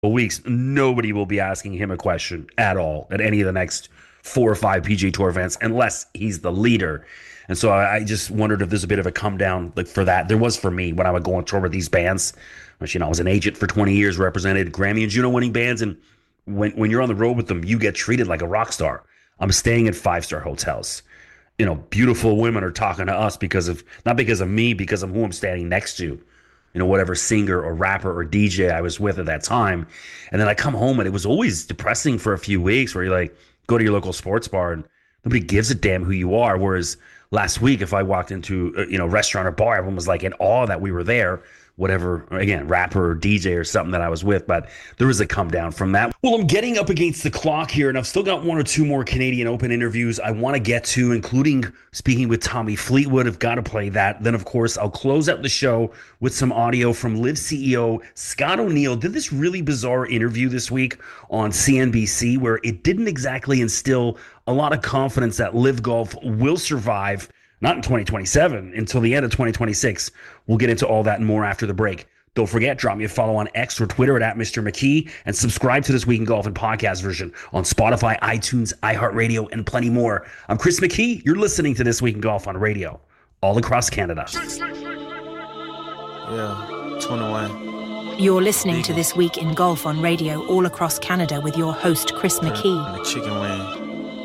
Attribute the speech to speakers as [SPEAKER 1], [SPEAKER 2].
[SPEAKER 1] weeks, nobody will be asking him a question at all at any of the next 4 or 5 PGA Tour events unless he's the leader. And so I just wondered if there's a bit of a come down like for that. There was for me when I would go on tour with these bands, which I was an agent for 20 years, represented Grammy and Juno winning bands, and when you're on the road with them, you get treated like a rock star. I'm staying at 5-star hotels. Beautiful women are talking to us because of not because of me, because of who I'm standing next to. Whatever singer or rapper or DJ I was with at that time. And then I come home and it was always depressing for a few weeks where you like go to your local sports bar and nobody gives a damn who you are. Whereas last week, if I walked into a restaurant or bar, everyone was like in awe that we were there. Whatever, again, rapper or DJ or something that I was with, but there was a come down from that. Well, I'm getting up against the clock here, and I've still got 1 or 2 more Canadian Open interviews I want to get to, including speaking with Tommy Fleetwood. I've got to play that. Then, of course, I'll close out the show with some audio from LIV CEO Scott O'Neill. Did this really bizarre interview this week on CNBC where it didn't exactly instill a lot of confidence that LIV Golf will survive. Not in 2027, until the end of 2026. We'll get into all that and more after the break. Don't forget, drop me a follow on X or Twitter at Mr. McKee, and subscribe to This Week in Golf and podcast version on Spotify, iTunes, iHeartRadio, and plenty more. I'm Chris McKee. You're listening to This Week in Golf on radio, all across Canada.
[SPEAKER 2] Yeah, 21.
[SPEAKER 3] You're listening to This Week in Golf on radio, all across Canada, with your host, Chris McKee.
[SPEAKER 2] And a chicken wing.